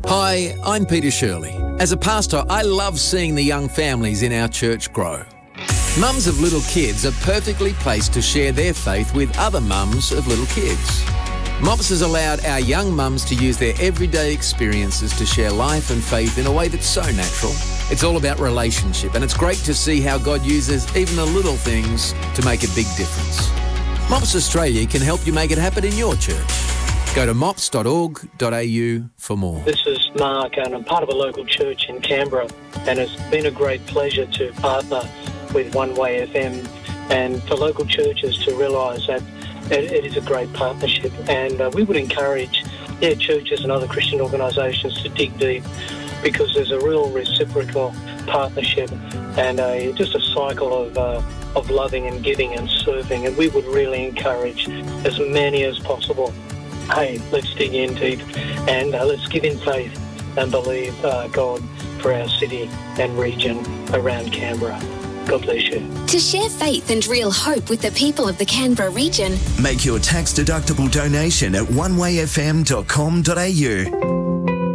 Hi, I'm Peter Shirley. As a pastor, I love seeing the young families in our church grow. Mums of little kids are perfectly placed to share their faith with other mums of little kids. MOPS has allowed our young mums to use their everyday experiences to share life and faith in a way that's so natural. It's all about relationship, and it's great to see how God uses even the little things to make a big difference. MOPS Australia can help you make it happen in your church. Go to mops.org.au for more. This is Mark, and I'm part of a local church in Canberra, and it's been a great pleasure to partner with One Way FM and for local churches to realise that it is a great partnership, and we would encourage churches and other Christian organisations to dig deep, because there's a real reciprocal partnership and just a cycle of loving and giving and serving, and we would really encourage as many as possible. Hey, let's dig in deep and let's give in faith and believe God for our city and region around Canberra. God bless you. To share faith and real hope with the people of the Canberra region, make your tax-deductible donation at onewayfm.com.au.